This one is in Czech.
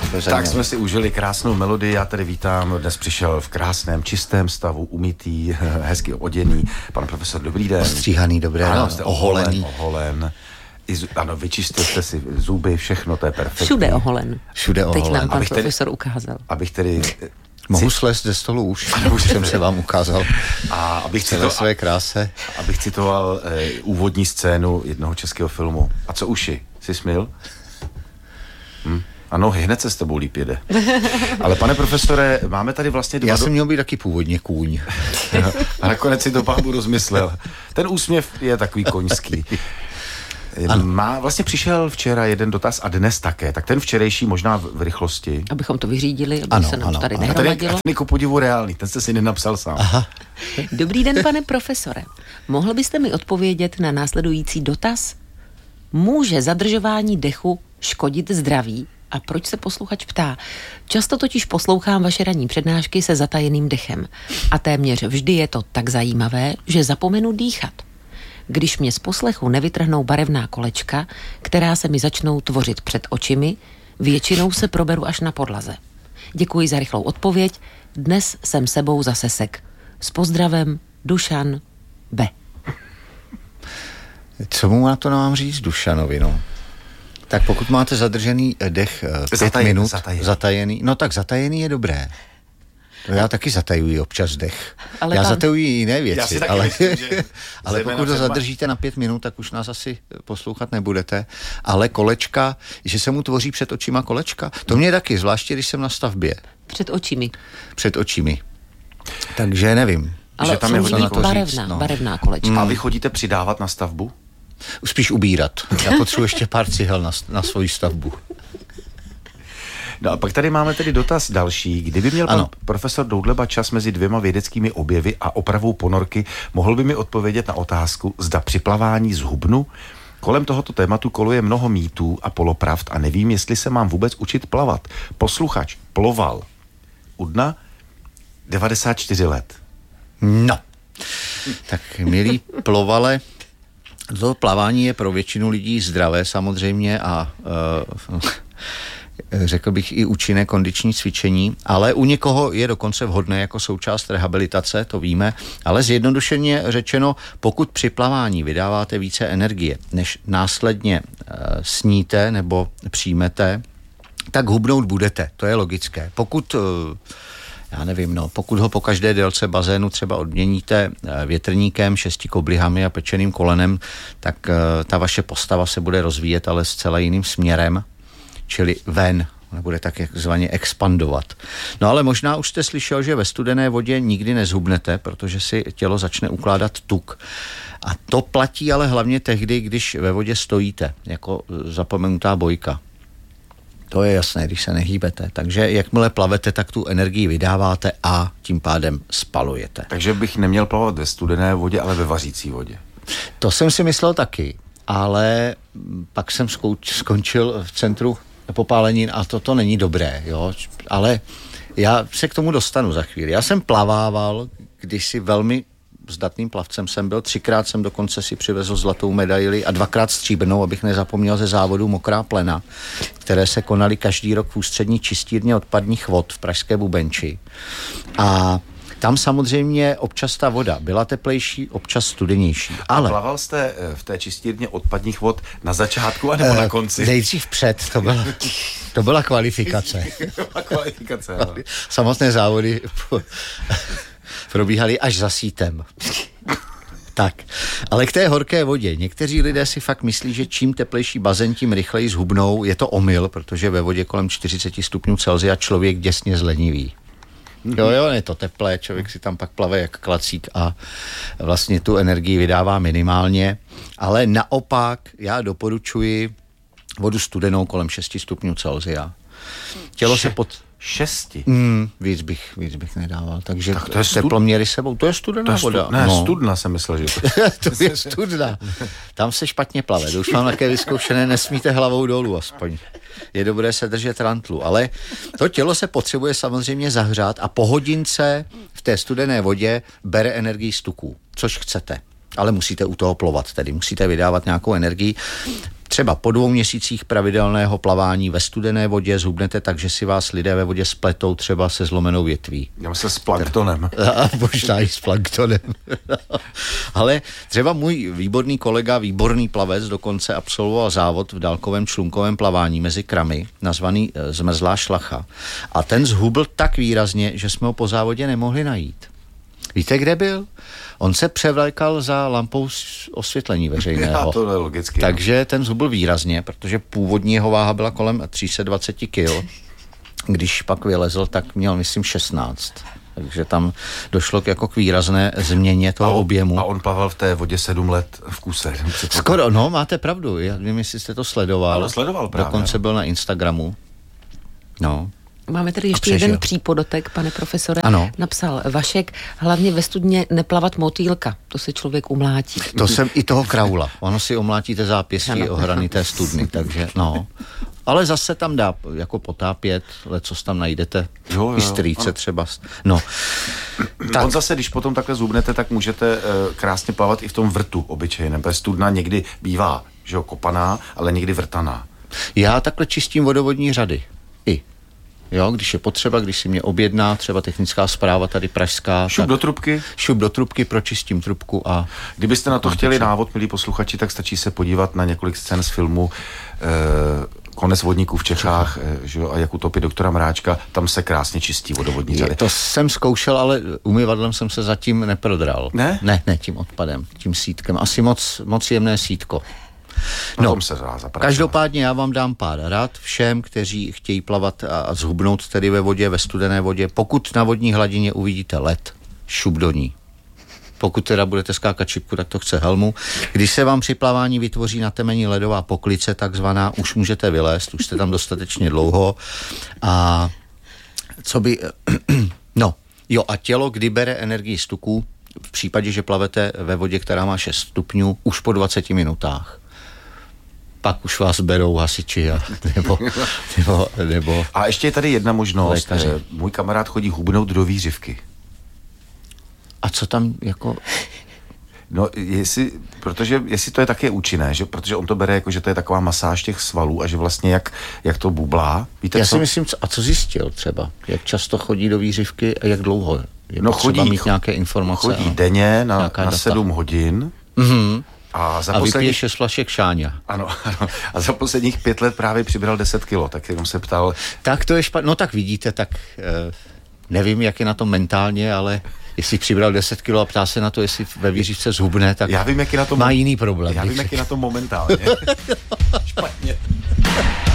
Tak jsme si užili krásnou melodii, já tady vítám, dnes přišel v krásném, čistém stavu, umytý, hezky oděný, pan profesor, dobrý den. Ostříhaný, dobré, ano, oholený. Oholen. Ano, vyčistil jste si zuby, všechno, to je perfektní. Všude oholen. Všude oholen. Teď nám pan profesor ukázal. Abych tedy... Mohu slést ze stolu už jsem se vám ukázal. A abych citoval své kráse. Abych citoval úvodní scénu jednoho českého filmu. A co uši? Jsi smil? Ano, hned se s tebou líp jede. Ale pane profesore, máme tady vlastně dva... Já jsem měl být taky původně kůň. A nakonec si to pánu rozmyslel. Ten úsměv je takový koňský. Vlastně přišel včera jeden dotaz a dnes také. Tak ten včerejší možná v rychlosti. Abychom to vyřídili, aby se nám tady nehromadilo. A ten ku podivu reálný, ten jste si nenapsal sám. Aha. Dobrý den, pane profesore. Mohl byste mi odpovědět na následující dotaz? Může zadržování dechu škodit zdraví? A proč se posluchač ptá? Často totiž poslouchám vaše ranní přednášky se zatajeným dechem. A téměř vždy je to tak zajímavé, že zapomenu dýchat. Když mě z poslechu nevytrhnou barevná kolečka, která se mi začnou tvořit před očimi, většinou se proberu až na podlaze. Děkuji za rychlou odpověď. Dnes jsem sebou zase sek. S pozdravem, Dušan B. Co mu na to mám říct Dušanovi, no? Tak pokud máte zadržený dech 5 minut, zatajený, no tak zatajený je dobré. Já taky zatajuji občas dech. Já zatajuji jiné věci, ale pokud to zadržíte na 5 minut, tak už nás asi poslouchat nebudete. Ale kolečka, že se mu tvoří před očima kolečka, to mě taky, zvláště když jsem na stavbě. Před očimi. Takže nevím. Ale že tam je na to barevná kolečka. A vy chodíte přidávat na stavbu? Spíš ubírat. Já potřebuji ještě pár cihel na svoji stavbu. No a pak tady máme tedy dotaz další. Kdyby měl pan profesor Doudleba čas mezi 2 vědeckými objevy a opravou ponorky, mohl by mi odpovědět na otázku, zda při plavání zhubnu? Kolem tohoto tématu koluje mnoho mýtů a polopravd a nevím, jestli se mám vůbec učit plavat. Posluchač ploval u dna 94 let. No, tak milí plovale, to plavání je pro většinu lidí zdravé samozřejmě a řekl bych i účinné kondiční cvičení, ale u někoho je dokonce vhodné jako součást rehabilitace, to víme, ale zjednodušeně řečeno, pokud při plavání vydáváte více energie, než následně sníte nebo přijmete, tak hubnout budete, to je logické. Pokud pokud ho po každé délce bazénu třeba odměníte větrníkem, 6 koblihami a pečeným kolenem, tak ta vaše postava se bude rozvíjet, ale zcela jiným směrem, čili ven, bude tak takzvaně expandovat. No ale možná už jste slyšel, že ve studené vodě nikdy nezhubnete, protože si tělo začne ukládat tuk. A to platí ale hlavně tehdy, když ve vodě stojíte, jako zapomenutá bojka. To je jasné, když se nehýbete. Takže jakmile plavete, tak tu energii vydáváte a tím pádem spalujete. Takže bych neměl plavat ve studené vodě, ale ve vařící vodě. To jsem si myslel taky, ale pak jsem skončil v centru popálenin a to není dobré, jo. Ale já se k tomu dostanu za chvíli. Já jsem plavával, když si velmi zdatným plavcem jsem byl, 3krát jsem dokonce si přivezl zlatou medaili a 2krát stříbrnou, abych nezapomněl ze závodu Mokrá plena, které se konaly každý rok v ústřední čistírně odpadních vod v pražské Bubenči. A tam samozřejmě občas ta voda byla teplejší, občas studenější. Ale plaval jste v té čistírně odpadních vod na začátku anebo na konci? Nejdřív před, to byla kvalifikace. Samotné závody probíhaly až za sítem. Tak, ale k té horké vodě. Někteří lidé si fakt myslí, že čím teplejší bazén, tím rychleji zhubnou. Je to omyl, protože ve vodě kolem 40 stupňů Celsia člověk děsně zlenivý. Jo, je to teplé, člověk si tam pak plave jak klacík a vlastně tu energii vydává minimálně, ale naopak já doporučuji vodu studenou kolem 6 stupňů Celsia. Tělo se 6? Víc bych nedával, takže tak to je teploměry sebou, to je studená voda. Studna jsem myslel, že to je studna. Tam se špatně plave, to už mám také vyzkoušené, nesmíte hlavou dolů aspoň. Je dobré se držet rantlu, ale to tělo se potřebuje samozřejmě zahřát a po hodince v té studené vodě bere energii z tuků, což chcete. Ale musíte u toho plovat, tedy musíte vydávat nějakou energii. třeba po 2 měsících pravidelného plavání ve studené vodě zhubnete tak, že si vás lidé ve vodě spletou třeba se zlomenou větví. Já myslím s planktonem. A možná i s planktonem. Ale třeba můj výborný kolega, výborný plavec, dokonce absolvoval závod v dálkovém člunkovém plavání mezi kramy, nazvaný Zmrzlá šlacha. A ten zhubl tak výrazně, že jsme ho po závodě nemohli najít. Víte, kde byl? On se převlékal za lampou osvětlení veřejného. Já, to je logicky. Takže ten zhubl výrazně, protože původní jeho váha byla kolem 320 kg. Když pak vylezl, tak měl, myslím, 16. Takže tam došlo k výrazné změně toho objemu. A on plaval v té vodě 7 let v kuse. Skoro, no, máte pravdu. Já nevím, jestli jste to sledoval. Ano, sledoval právě. Dokonce byl na Instagramu. No. Máme tady ještě jeden přípodotek, pane profesore. Ano. Napsal Vašek, hlavně ve studně neplavat motýlka, to se člověk umlátí. To jsem i toho kraula. Ono si omlátíte zápěstí o hrany té studny, takže no. Ale zase tam dá jako potápět, lecos tam najdete, i strýce třeba. No. Tak. On zase, když potom takhle zhubnete, tak můžete krásně plavat i v tom vrtu obyčejném, protože studna někdy bývá, že jo, kopaná, ale někdy vrtaná. Já takhle čistím vodovodní řady. Jo, když je potřeba, když si mě objedná třeba technická správa tady pražská. Šup do trubky? Šup do trubky, pročistím trubku a... Kdybyste na to chtěli návod, milí posluchači, tak stačí se podívat na několik scén z filmu Konec vodníků v Čechách, že jo, a jak utopit doktora Mráčka, tam se krásně čistí vodovodní řady. To jsem zkoušel, ale umyvadlem jsem se zatím neprodral. Ne? Ne, tím odpadem, tím sítkem. Asi moc jemné sítko. No, se každopádně já vám dám pár rad všem, kteří chtějí plavat a zhubnout tedy ve vodě, ve studené vodě. Pokud na vodní hladině uvidíte led, šup do ní. Pokud teda budete skákat šipku, tak to chce helmu. Když se vám při plavání vytvoří na temeni ledová poklice, takzvaná, už můžete vylézt, už jste tam dostatečně dlouho. A co by... a tělo, kdy bere energii z tuků, v případě, že plavete ve vodě, která má 6 stupňů, už po 20 minutách. Pak už vás berou hasiči nebo A ještě je tady jedna možnost. Lékaři. Můj kamarád chodí hubnout do výřivky. A co tam jako... No, jestli to je také účinné, že? Protože on to bere jako, že to je taková masáž těch svalů a že vlastně jak to bublá. Víte, já si myslím, co zjistil třeba? Jak často chodí do výřivky a jak dlouho? Chodí, mít nějaké informace. Chodí denně na 7 hodin. Mm-hmm. A vypije 6 flašek šáňa. Ano. A za posledních 5 let právě přibral 10 kilo, tak jenom se ptal. Tak to je špatně. No tak vidíte, tak nevím, jak je na to mentálně, ale jestli přibral 10 kilo a ptá se na to, jestli ve výřivce zhubne, tak já vím, jak je na to má jiný problém. Já vím, jak je na to momentálně. Špatně.